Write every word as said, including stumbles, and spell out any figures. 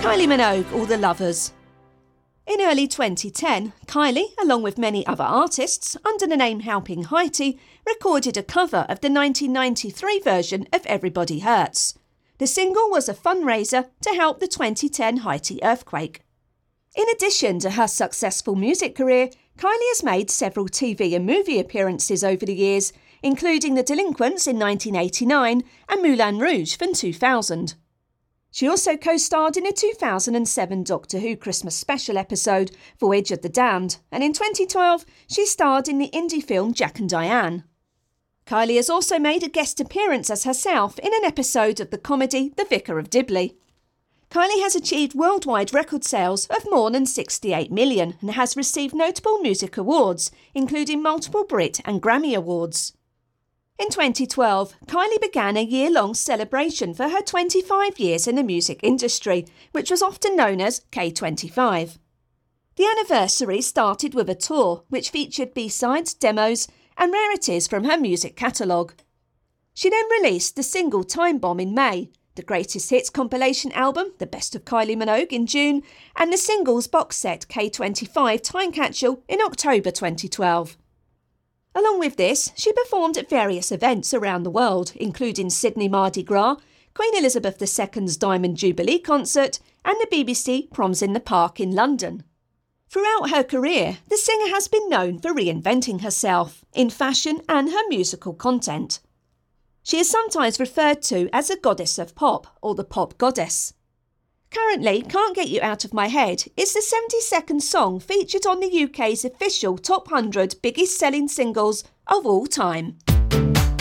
Kylie Minogue, All the Lovers. In early twenty ten, Kylie, along with many other artists, under the name Helping Haiti, recorded a cover of the nineteen ninety-three version of Everybody Hurts. The single was a fundraiser to help the twenty ten Haiti earthquake. In addition to her successful music career, Kylie has made several T V and movie appearances over the years, including The Delinquents in nineteen eighty-nine and Moulin Rouge from two thousand. She also co-starred in a two thousand seven Doctor Who Christmas special episode, Voyage of the Damned, and in twenty twelve she starred in the indie film Jack and Diane. Kylie has also made a guest appearance as herself in an episode of the comedy The Vicar of Dibley. Kylie has achieved worldwide record sales of more than sixty-eight million and has received notable music awards, including multiple Brit and Grammy Awards. In twenty twelve, Kylie began a year-long celebration for her twenty-five years in the music industry, which was often known as K twenty-five. The anniversary started with a tour which featured B-sides, demos and rarities from her music catalogue. She then released the single Time Bomb in May, the Greatest Hits compilation album, The Best of Kylie Minogue, in June, and the singles box set K twenty-five Time Capsule in October twenty twelve. Along with this, she performed at various events around the world, including Sydney Mardi Gras, Queen Elizabeth the Second's Diamond Jubilee concert, and the B B C Proms in the Park in London. Throughout her career, the singer has been known for reinventing herself in fashion and her musical content. She is sometimes referred to as a goddess of pop or the pop goddess. Currently, Can't Get You Out of My Head is the seventy-second song featured on the U K's official top one hundred biggest selling singles of all time.